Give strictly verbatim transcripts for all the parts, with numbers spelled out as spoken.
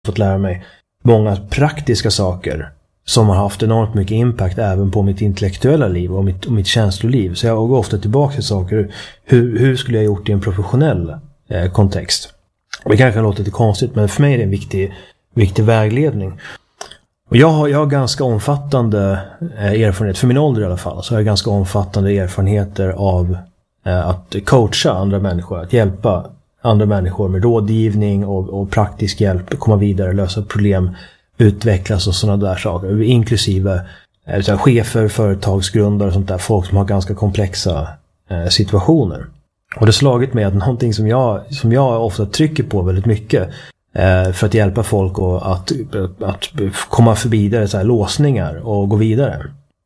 fått lära mig många praktiska saker som har haft enormt mycket impact även på mitt intellektuella liv och mitt, och mitt känsloliv. Så jag går ofta tillbaka till saker. Hur, hur skulle jag gjort i en professionell eh, kontext? Det kanske låter lite konstigt, men för mig är det en viktig, viktig vägledning. Och jag har, jag har ganska omfattande eh, erfarenhet, för min ålder i alla fall, så har jag ganska omfattande erfarenheter av eh, att coacha andra människor, att hjälpa andra människor med rådgivning och, och praktisk hjälp, komma vidare, lösa problem, utvecklas och sådana där saker, inklusive eh, chefer, företagsgrundare och sånt där, folk som har ganska komplexa eh, situationer. Och det har slagit mig att någonting som jag, som jag ofta trycker på väldigt mycket eh, för att hjälpa folk och att, att komma förbi där, så här, låsningar och gå vidare.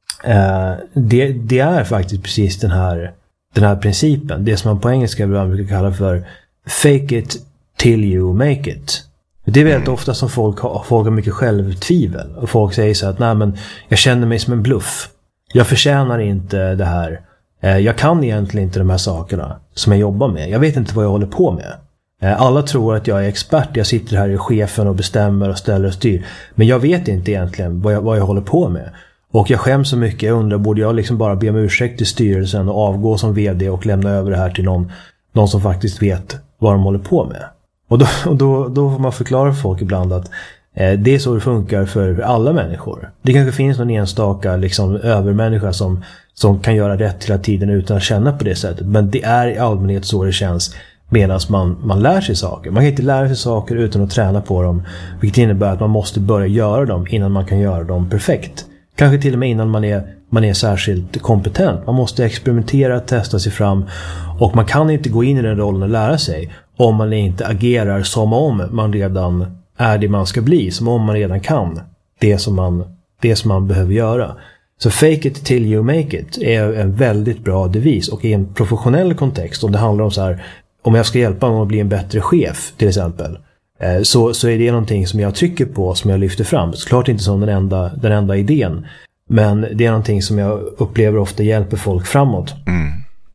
Eh, det, det är faktiskt precis den här, den här principen. Det som man på engelska brukar kalla för fake it till you make it. Det är väldigt ofta som folk har, folk har mycket självtvivel. Och folk säger så att nej, men jag känner mig som en bluff. Jag förtjänar inte det här. Jag kan egentligen inte de här sakerna som jag jobbar med. Jag vet inte vad jag håller på med. Alla tror att jag är expert. Jag sitter här i chefen och bestämmer och ställer och styr. Men jag vet inte egentligen vad jag, vad jag håller på med. Och jag skäms så mycket. Jag undrar, borde jag liksom bara be om ursäkt till styrelsen och avgå som vd och lämna över det här till någon, någon som faktiskt vet vad de håller på med. Och då, och då, då får man förklara för folk ibland att eh, det är så det funkar för alla människor. Det kanske finns någon enstaka liksom, övermänniska som, som kan göra rätt hela tiden utan att känna på det sättet. Men det är i allmänhet så det känns medan man, man lär sig saker. Man kan inte lära sig saker utan att träna på dem. Vilket innebär att man måste börja göra dem innan man kan göra dem perfekt. Kanske till och med innan man är, man är särskilt kompetent. Man måste experimentera, testa sig fram. Och man kan inte gå in i den rollen och lära sig om man inte agerar som om man redan är det man ska bli. Som om man redan kan det som man, det som man behöver göra. Så fake it till you make it är en väldigt bra devis. Och i en professionell kontext, om det handlar om så här, om jag ska hjälpa någon att bli en bättre chef till exempel, så, så är det någonting som jag trycker på, som jag lyfter fram. Såklart inte som den enda, den enda idén, men det är någonting som jag upplever ofta hjälper folk framåt. Mm.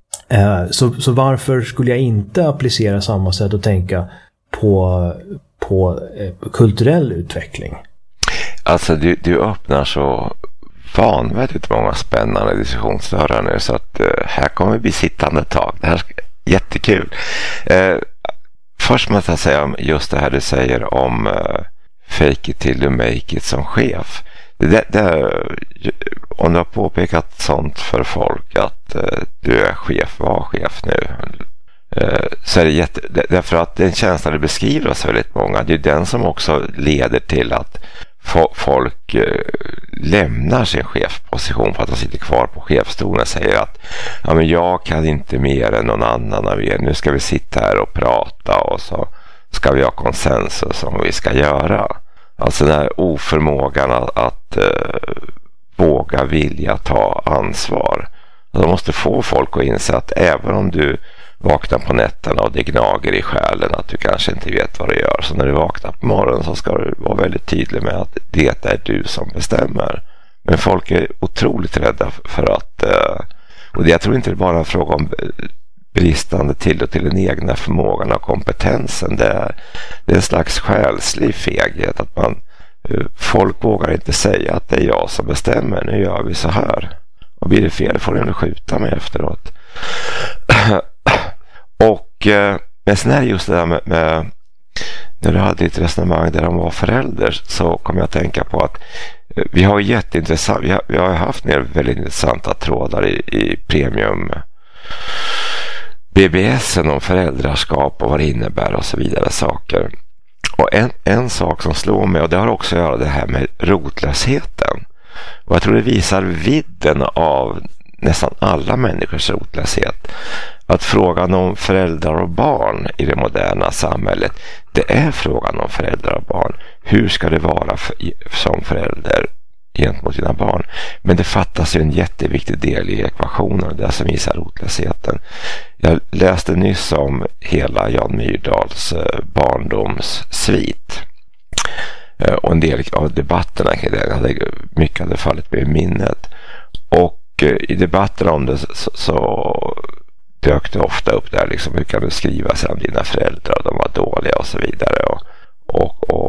Så, så varför skulle jag inte applicera samma sätt att tänka på, på kulturell utveckling? Alltså du, du öppnar så vanvettigt många spännande diskussionsdörrar nu, så att uh, här kommer vi sittande ett tag. Det här är jättekul. Uh, först måste jag säga om just det här du säger om uh, fake it till you make it som chef. Det, det, om du har påpekat sånt för folk att uh, du är chef, var chef nu, uh, så är det jätte, därför att den känslan du beskriver så väldigt många, det är den som också leder till att folk uh, lämnar sin chefposition för att de sitter kvar på chefstolen och säger att ja, men jag kan inte mer än någon annan av er, nu ska vi sitta här och prata och så ska vi ha konsensus om vad vi ska göra. Alltså den här oförmågan att, att uh, våga vilja ta ansvar. De måste få folk att inse att även om du vaknar på nätterna och det gnager i själen att du kanske inte vet vad du gör, så när du vaknar på morgonen så ska du vara väldigt tydlig med att det är du som bestämmer. Men folk är otroligt rädda för att, uh, och det, jag tror inte det är bara en fråga om bristande tillit till den egna förmågan och kompetensen. Det är, det är en slags själslig feghet att man, folk vågar inte säga att det är jag som bestämmer, nu gör vi så här. Och blir det fel får du skjuta mig efteråt. Och men sen är det just det där med, med när du hade ett resonemang där de var föräldrar, så kom jag att tänka på att vi har jätteintressant, vi har, vi har haft ner väldigt intressanta trådar i, i premium B B S om föräldraskap och vad det innebär och så vidare saker. Och en, en sak som slår mig, och det har också att göra det här med rotlösheten. Och jag tror det visar vidden av nästan alla människors rotlöshet. Att frågan om föräldrar och barn i det moderna samhället, det är frågan om föräldrar och barn. Hur ska det vara för, som förälder gentemot dina barn? Men det fattas ju en jätteviktig del i ekvationen, det som visar rotlösheten. Jag läste nyss om hela Jan Myrdals barndomssvit. Och en del av debatterna kring det hade mycket hade fallit med i minnet. Och i debatten om det så, så dök det ofta upp där liksom, hur kan du skriva sig om dina föräldrar och de var dåliga och så vidare. Och, och,